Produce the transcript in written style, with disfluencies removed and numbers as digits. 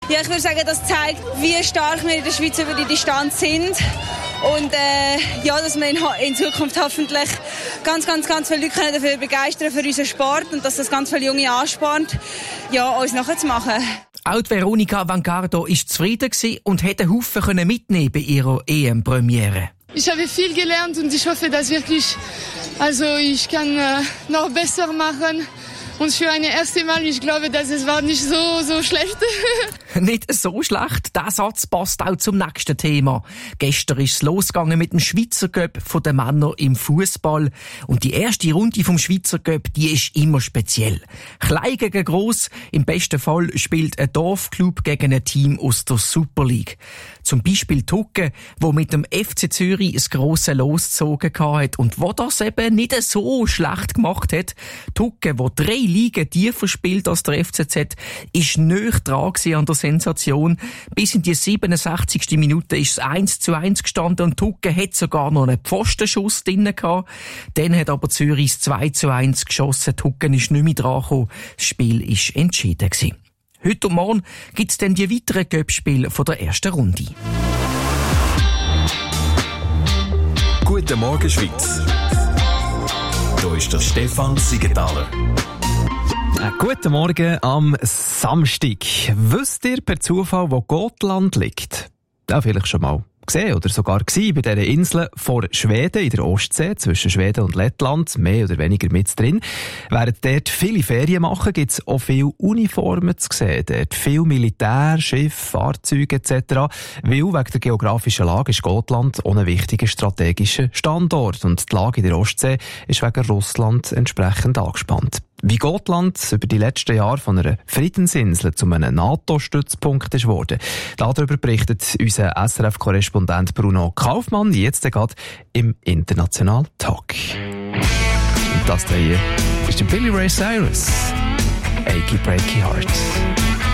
Ja, ich würde sagen, das zeigt, wie stark wir in der Schweiz über die Distanz sind. Und dass wir in Zukunft hoffentlich ganz viele Leute dafür begeistern für unseren Sport und dass das ganz viele Junge anspornt, uns nachzumachen. Auch Veronika Vangardo war zufrieden und hätte einen Haufen mitnehmen bei ihrer EM-Premiere. Ich habe viel gelernt und ich hoffe, dass ich kann noch besser machen. Und für ein erstes Mal, ich glaube, dass es war nicht so schlecht. Nicht so schlecht. Der Satz passt auch zum nächsten Thema. Gestern ist es losgegangen mit dem Schweizer Cup der Männer im Fußball. Und die erste Runde vom Schweizer Cup, die ist immer speziell. Klein gegen gross. Im besten Fall spielt ein Dorfclub gegen ein Team aus der Super League. Zum Beispiel Tucke, wo mit dem FC Zürich das grosse Los gezogen hat und wo das eben nicht so schlecht gemacht hat. Tucke, wo 3 Ligen tiefer spielt als der FCZ, ist näher dran an der Sensation. Bis in die 67. Minute ist es 1:1 gestanden und Tucke hat sogar noch einen Pfostenschuss drin gehabt. Dann hat aber Zürich 2:1 geschossen. Tucke ist nicht mehr dran gekommen. Das Spiel ist entschieden gewesen. Heute und morgen gibt es dann die weiteren Cup-Spiele der ersten Runde. Guten Morgen, Schweiz. Hier ist der Stefan Siegenthaler. Guten Morgen am Samstag. Wisst ihr per Zufall, wo Gotland liegt? Ja, vielleicht schon mal gesehen oder sogar gewesen bei dieser Insel vor Schweden in der Ostsee, zwischen Schweden und Lettland, mehr oder weniger mit drin. Während dort viele Ferien machen, gibt es auch viele Uniformen zu sehen. Dort viel Militär, Schiffe, Fahrzeuge etc. Weil wegen der geografischen Lage ist Gotland auch ein wichtiger strategischer Standort. Und die Lage in der Ostsee ist wegen Russland entsprechend angespannt. Wie Gotland über die letzten Jahre von einer Friedensinsel zu einem NATO-Stützpunkt ist worden. Darüber berichtet unser SRF-Korrespondent Bruno Kaufmann jetzt gerade im International Talk. Und das hier ist der Billy Ray Cyrus. Achy Breaky Heart.